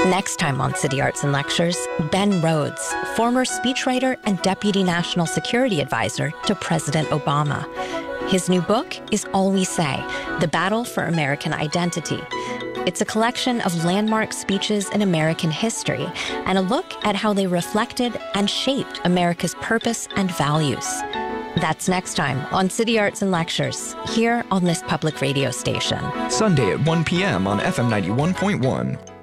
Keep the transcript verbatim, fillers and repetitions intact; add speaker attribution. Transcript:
Speaker 1: Next time on City Arts and Lectures, Ben Rhodes, former speechwriter and Deputy National Security Advisor to President Obama. His new book is All We Say, The Battle for American Identity. It's a collection of landmark speeches in American history and a look at how they reflected and shaped America's purpose and values. That's next time on City Arts and Lectures, here on this public radio station.
Speaker 2: Sunday at one p.m. on F M ninety-one point one.